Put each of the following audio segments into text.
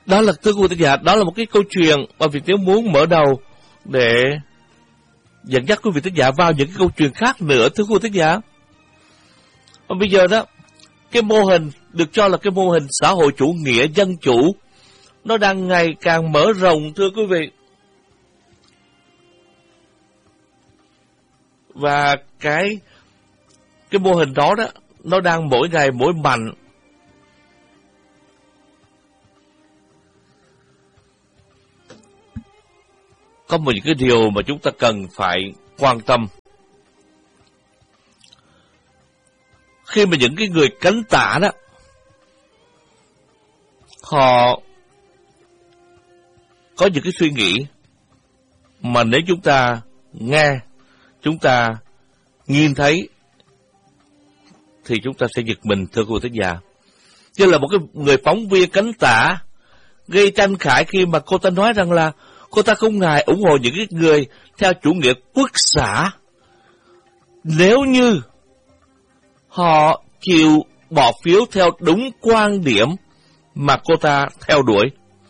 Đó là, thưa quý vị thính giả, đó là một cái câu chuyện mà Việt Tiến muốn mở đầu để dẫn dắt quý vị thính giả vào những cái câu chuyện khác nữa, thưa quý vị thính giả. Và bây giờ đó, cái mô hình được cho là cái mô hình xã hội chủ nghĩa dân chủ, nó đang ngày càng mở rộng, thưa quý vị. Và cái mô hình đó đó, nó đang mỗi ngày mỗi mạnh. Có một những cái điều mà chúng ta cần phải quan tâm. Khi mà những cái người cánh tả đó, họ có những cái suy nghĩ mà nếu chúng ta nghe, chúng ta nhìn thấy thì chúng ta sẽ giật mình, thưa quý vị thính giả. Như là một cái người phóng viên cánh tả gây tranh cãi khi mà cô ta nói rằng là cô ta không ngại ủng hộ những cái người theo chủ nghĩa quốc xã nếu như họ chịu bỏ phiếu theo đúng quan điểm mà cô ta theo đuổi.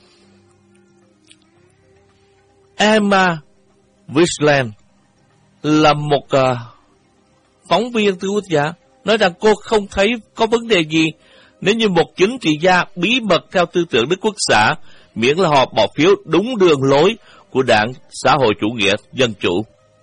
Emma Wiesland là một phóng viên, thưa quý vị, nói rằng cô không thấy có vấn đề gì nếu như một chính trị gia bí mật theo tư tưởng Đức Quốc xã, miễn là họ bỏ phiếu đúng đường lối của Đảng Xã hội Chủ nghĩa Dân Chủ.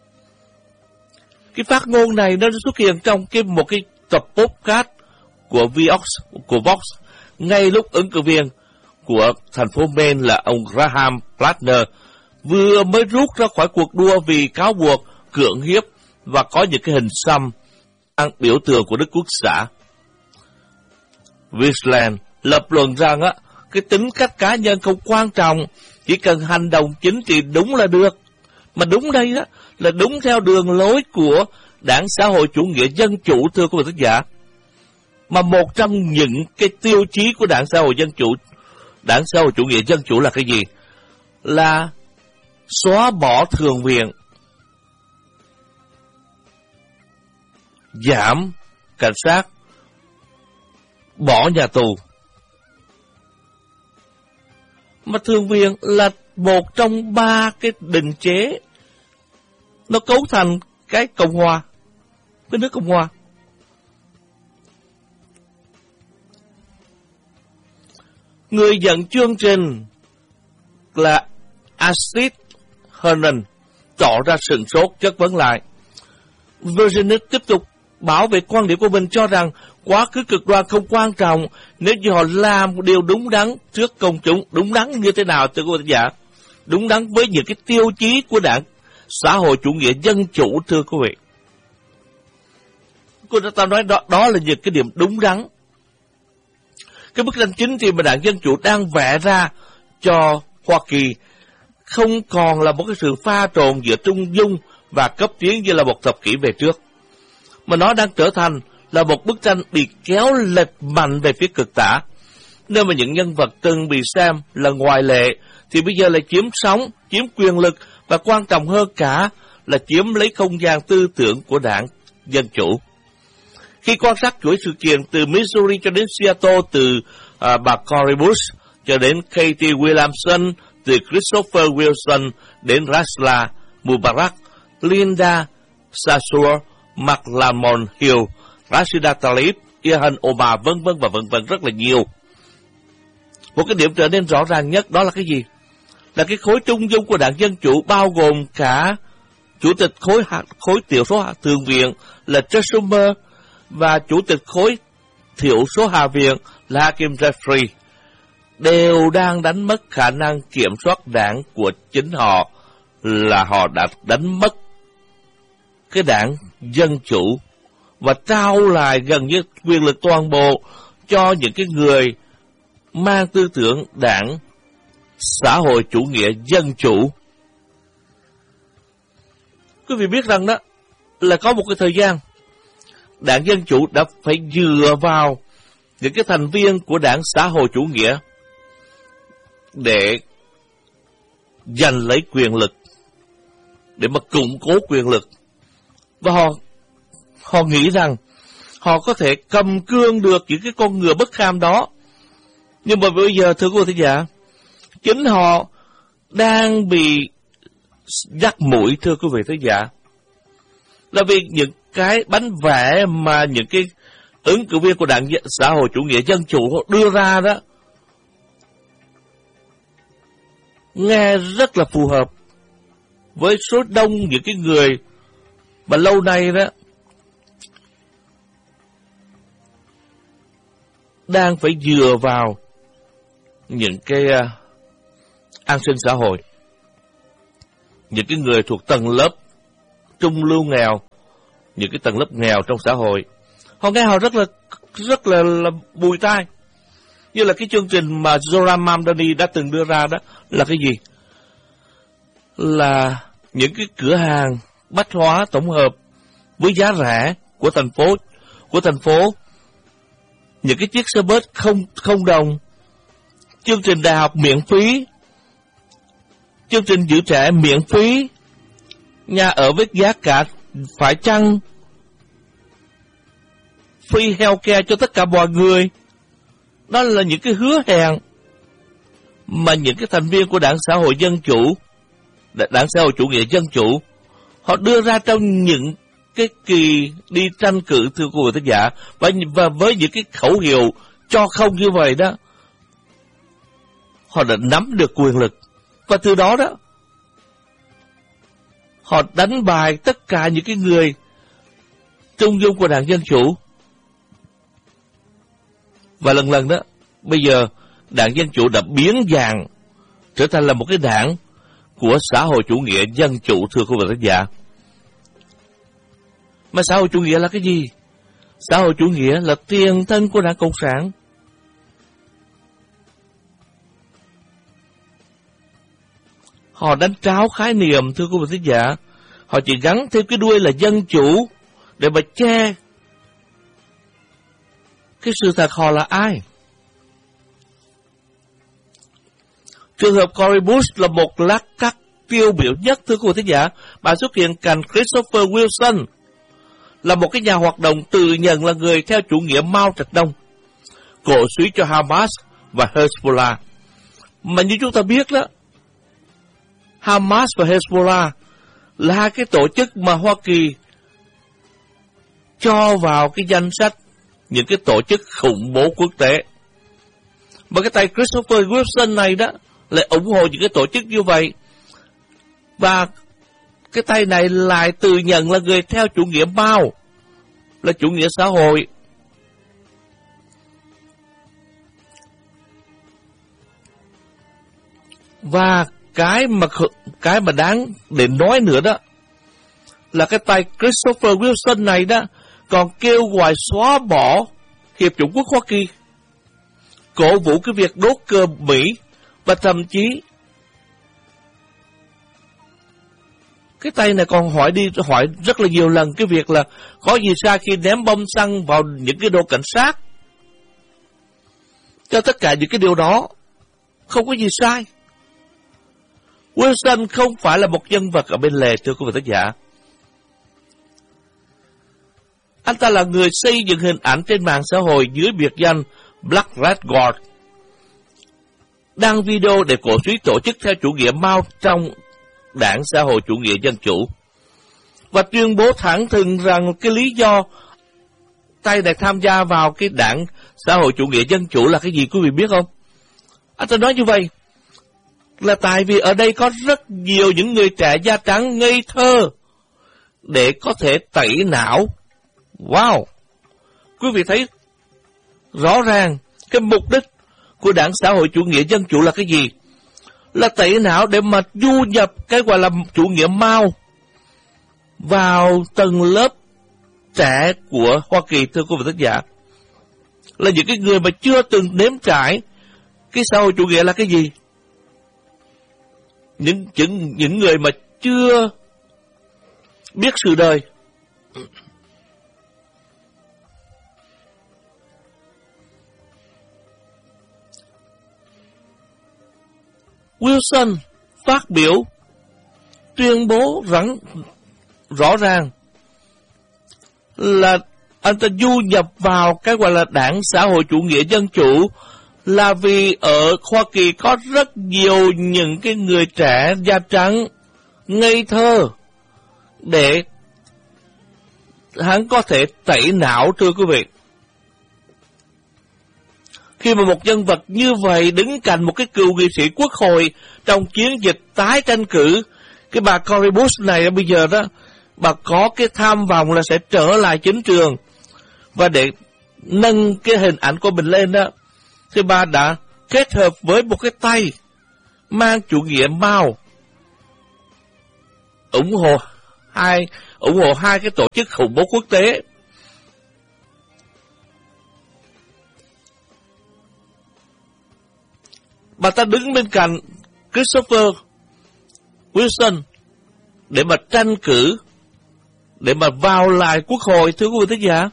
Cái phát ngôn này nó xuất hiện trong một cái tập podcast của Vox ngay lúc ứng cử viên của thành phố Maine là ông Graham Platner vừa mới rút ra khỏi cuộc đua vì cáo buộc cưỡng hiếp và có những cái hình xăm biểu tượng của Đức Quốc xã. Wiesland lập luận rằng cái tính cách cá nhân không quan trọng, chỉ cần hành động chính trị đúng là được. Mà đúng đây đó là đúng theo đường lối của Đảng Xã hội Chủ nghĩa Dân Chủ, thưa quý vị thính giả. Mà một trong những cái tiêu chí của Đảng Xã hội Chủ nghĩa Dân Chủ là cái gì? Là xóa bỏ thượng viện, giảm cảnh sát, bỏ nhà tù. Mà thượng viện là một trong 3 cái định chế, nó cấu thành cái Cộng hòa, cái nước Cộng hòa. Người dẫn chương trình là Astrid Hernan tỏ ra sửng sốt, chất vấn lại. Virginia tiếp tục bảo vệ quan điểm của mình, cho rằng quá khứ cực đoan không quan trọng nếu như họ làm điều đúng đắn trước công chúng. Đúng đắn như thế nào, thưa quý vị giả? Đúng đắn với những cái tiêu chí của Đảng Xã hội Chủ nghĩa Dân Chủ, thưa quý vị. Cô ta nói đó là những cái điểm đúng đắn. Cái bức tranh chính trị mà Đảng Dân Chủ đang vẽ ra cho Hoa Kỳ không còn là một cái sự pha trộn giữa trung dung và cấp tiến như là một thập kỷ về trước, mà nó đang trở thành là một bức tranh bị kéo lệch mạnh về phía cực tả. Nơi mà những nhân vật từng bị xem là ngoại lệ thì bây giờ lại chiếm sóng, chiếm quyền lực và quan trọng hơn cả là chiếm lấy không gian tư tưởng của Đảng Dân Chủ. Khi quan sát chuỗi sự kiện từ Missouri cho đến Seattle, từ bà Cori Bush cho đến Katie Williamson, từ Christopher Wilson đến Rasla Mubarak, Linda Sarsour, Mark Lamont Hill, Rashida Tlaib, Ilhan Omar, vân vân rất là nhiều. Một cái điểm trở nên rõ ràng nhất đó là cái gì? Là cái khối trung dung của Đảng Dân Chủ bao gồm cả chủ tịch khối thiểu số thượng viện là Chuck Schumer và chủ tịch khối thiểu số hạ viện là Hakeem Jeffrey đều đang đánh mất khả năng kiểm soát đảng của chính họ, là họ đã đánh mất cái Đảng Dân Chủ và trao lại gần như quyền lực toàn bộ cho những cái người mang tư tưởng Đảng Xã hội Chủ nghĩa Dân Chủ. Quý vị biết rằng đó là có một cái thời gian Đảng Dân Chủ đã phải dựa vào những cái thành viên của Đảng Xã hội Chủ nghĩa để giành lấy quyền lực, để mà củng cố quyền lực. Và họ nghĩ rằng họ có thể cầm cương được những cái con ngựa bất kham đó. Nhưng mà bây giờ, thưa quý vị thính giả, chính họ đang bị dắt mũi, thưa quý vị thính giả. Là vì những cái bánh vẽ mà những cái ứng cử viên của Đảng Xã hội Chủ nghĩa Dân Chủ đưa ra đó, nghe rất là phù hợp với số đông những cái người mà lâu nay đó đang phải dựa vào những cái an sinh xã hội. Những cái người thuộc tầng lớp trung lưu nghèo, những cái tầng lớp nghèo trong xã hội, họ nghe họ rất là bùi tai. Như là cái chương trình mà Zoran Mamdani đã từng đưa ra đó là cái gì? Là những cái cửa hàng bách hóa tổng hợp với giá rẻ của thành phố, những cái chiếc xe bus không đồng, chương trình đại học miễn phí, chương trình giữ trẻ miễn phí, nhà ở với giá cả phải chăng, free healthcare cho tất cả mọi người. Đó là những cái hứa hẹn mà những cái thành viên của Đảng Xã hội Dân Chủ, Đảng Xã hội Chủ nghĩa Dân Chủ, họ đưa ra trong những cái kỳ đi tranh cử, thưa quý vị thính giả. Và với những cái khẩu hiệu cho không như vậy đó, họ đã nắm được quyền lực. Và từ đó đó, họ đánh bại tất cả những cái người trung dung của Đảng Dân Chủ. Và lần lần đó, bây giờ Đảng Dân Chủ đã biến dạng trở thành là một cái đảng của xã hội chủ nghĩa dân chủ, thưa quý vị khán giả. Mà xã hội chủ nghĩa là cái gì? Xã hội chủ nghĩa là tiền thân của Đảng Cộng sản. Họ đánh tráo khái niệm, thưa quý vị khán giả. Họ chỉ gắn thêm cái đuôi là dân chủ để mà che cái sự thật họ là ai. Trường hợp Cori Bush là một lát cắt tiêu biểu nhất, thưa quý vị khán giả. Bà xuất hiện cạnh Christopher Wilson, là một cái nhà hoạt động tự nhận là người theo chủ nghĩa Mao Trạch Đông, cổ suý cho Hamas và Hezbollah. Mà như chúng ta biết đó, Hamas và Hezbollah là hai cái tổ chức mà Hoa Kỳ cho vào cái danh sách những cái tổ chức khủng bố quốc tế. Mà cái tay Christopher Wilson này đó lại ủng hộ những cái tổ chức như vậy. Và cái tay này lại tự nhận là người theo chủ nghĩa Mao, là chủ nghĩa xã hội. Và cái mà đáng để nói nữa đó là cái tay Christopher Wilson này đó còn kêu gọi xóa bỏ Hiệp chủng quốc Hoa Kỳ, cổ vũ cái việc đốt cờ Mỹ, và thậm chí cái tay này còn hỏi rất là nhiều lần cái việc là có gì sai khi ném bom xăng vào những cái đồn cảnh sát. Cho tất cả những cái điều đó không có gì sai. Wilson không phải là một nhân vật ở bên lề, thưa quý vị khán giả. Anh ta là người xây dựng hình ảnh trên mạng xã hội dưới biệt danh Black Red God, đăng video để cổ suý tổ chức theo chủ nghĩa Mao trong Đảng Xã hội Chủ nghĩa Dân Chủ, và tuyên bố thẳng thừng rằng cái lý do tay này tham gia vào cái Đảng Xã hội Chủ nghĩa Dân Chủ là cái gì quý vị biết không? Anh ta nói như vậy là tại vì ở đây có rất nhiều những người trẻ da trắng ngây thơ để có thể tẩy não. Wow! Quý vị thấy rõ ràng cái mục đích của Đảng Xã hội Chủ nghĩa Dân Chủ là cái gì? Là tẩy não để mà du nhập cái gọi là chủ nghĩa Mao vào tầng lớp trẻ của Hoa Kỳ, thưa quý vị khán giả. Là những cái người mà chưa từng nếm trải cái xã hội chủ nghĩa là cái gì? Những người mà chưa biết sự đời. Wilson phát biểu tuyên bố rõ ràng là anh ta du nhập vào cái gọi là Đảng Xã hội Chủ nghĩa Dân Chủ là vì ở Hoa Kỳ có rất nhiều những cái người trẻ da trắng ngây thơ để hắn có thể tẩy não, thưa quý vị. Khi mà một nhân vật như vậy đứng cạnh một cái cựu nghị sĩ quốc hội trong chiến dịch tái tranh cử, cái bà Cori Bush này bây giờ đó, bà có cái tham vọng là sẽ trở lại chính trường, và để nâng cái hình ảnh của mình lên đó, thì bà đã kết hợp với một cái tay mang chủ nghĩa Mao, ủng hộ hai cái tổ chức khủng bố quốc tế. Bà ta đứng bên cạnh Christopher Wilson để mà tranh cử, để mà vào lại quốc hội, thưa quý vị thính giả.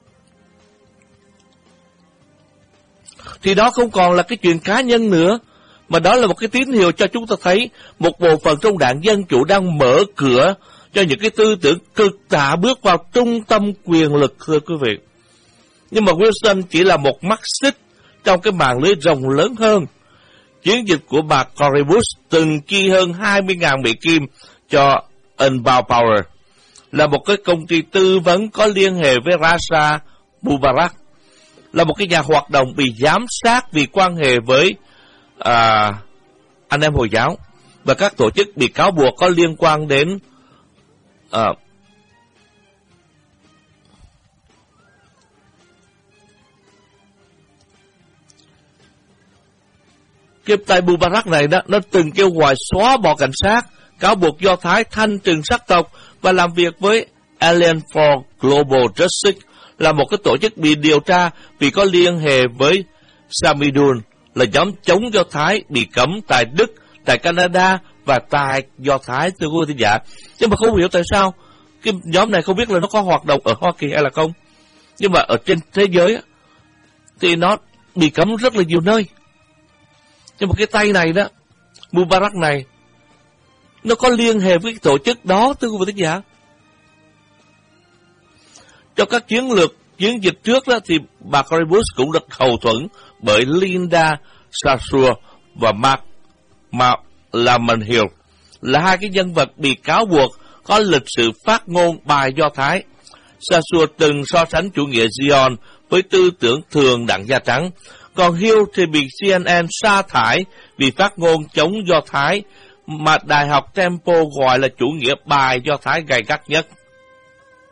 Thì đó không còn là cái chuyện cá nhân nữa, mà đó là một cái tín hiệu cho chúng ta thấy một bộ phận trong đảng Dân Chủ đang mở cửa cho những cái tư tưởng cực tả bước vào trung tâm quyền lực, thưa quý vị. Nhưng mà Wilson chỉ là một mắt xích trong cái mạng lưới rộng lớn hơn. Chiến dịch của bà Cori Bush từng chi hơn 20.000 Mỹ Kim cho Unbound Power, là một cái công ty tư vấn có liên hệ với Raja Mubarak, là một cái nhà hoạt động bị giám sát vì quan hệ với anh em Hồi giáo và các tổ chức bị cáo buộc có liên quan đến cái tay Mubarak này đó, nó từng kêu gọi xóa bỏ cảnh sát, cáo buộc Do Thái thanh trừng sắc tộc và làm việc với Alliance for Global Justice, là một cái tổ chức bị điều tra vì có liên hệ với Samidun, là nhóm chống Do Thái bị cấm tại Đức, tại Canada và tại Do Thái, thưa quý vị thính giả. Nhưng mà không hiểu tại sao cái nhóm này không biết là nó có hoạt động ở Hoa Kỳ hay là không. Nhưng mà ở trên thế giới thì nó bị cấm rất là nhiều nơi. Nhưng mà cái tay này đó, Mubarak này, nó có liên hệ với cái tổ chức đó, thưa quý vị thính giả. Cho các chiến dịch trước đó thì bà Cori Bush cũng được hậu thuẫn bởi Linda Sarsour và Mark Lamont-Hill, là hai cái nhân vật bị cáo buộc có lịch sử phát ngôn bài Do Thái. Sarsour từng so sánh chủ nghĩa Zion với tư tưởng thường đảng da trắng, còn Hill thì bị CNN sa thải vì phát ngôn chống Do Thái mà Đại học Temple gọi là chủ nghĩa bài Do Thái gay gắt nhất.